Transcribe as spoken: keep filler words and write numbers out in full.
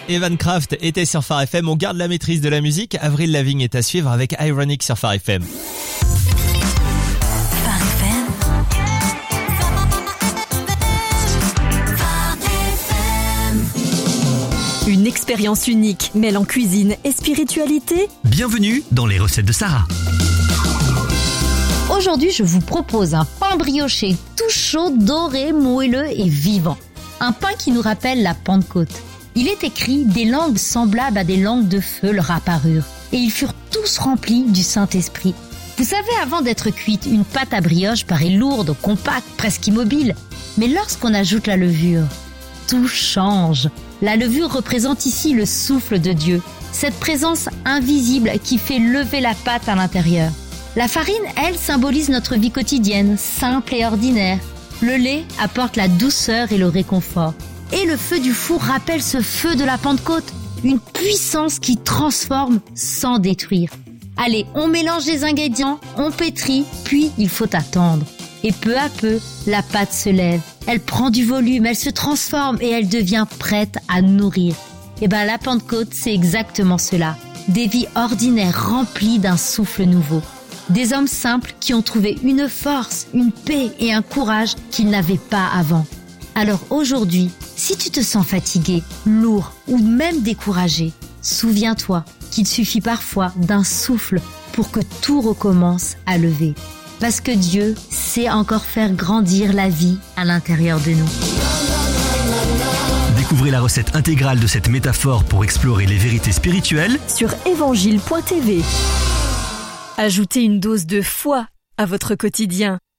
Evan Kraft était sur Phare F M, on garde la maîtrise de la musique. Avril Lavigne est à suivre avec Ironic sur Phare F M. Une expérience unique mêlant cuisine et spiritualité. Bienvenue dans les recettes de Sarah. Aujourd'hui, je vous propose un pain brioché tout chaud, doré, moelleux et vivant. Un pain qui nous rappelle la Pentecôte. Il est écrit « Des langues semblables à des langues de feu leur apparurent, et ils furent tous remplis du Saint-Esprit. » Vous savez, avant d'être cuite, une pâte à brioche paraît lourde, compacte, presque immobile. Mais lorsqu'on ajoute la levure, tout change. La levure représente ici le souffle de Dieu, cette présence invisible qui fait lever la pâte à l'intérieur. La farine, elle, symbolise notre vie quotidienne, simple et ordinaire. Le lait apporte la douceur et le réconfort. Et le feu du four rappelle ce feu de la Pentecôte, une puissance qui transforme sans détruire. Allez, on mélange les ingrédients, on pétrit, puis il faut attendre. Et peu à peu, la pâte se lève. Elle prend du volume, elle se transforme et elle devient prête à nourrir. Et ben la Pentecôte, c'est exactement cela. Des vies ordinaires remplies d'un souffle nouveau. Des hommes simples qui ont trouvé une force, une paix et un courage qu'ils n'avaient pas avant. Alors aujourd'hui, si tu te sens fatigué, lourd ou même découragé, souviens-toi qu'il suffit parfois d'un souffle pour que tout recommence à lever. Parce que Dieu sait encore faire grandir la vie à l'intérieur de nous. Découvrez la recette intégrale de cette métaphore pour explorer les vérités spirituelles sur évangile point t v. Ajoutez une dose de foi à votre quotidien.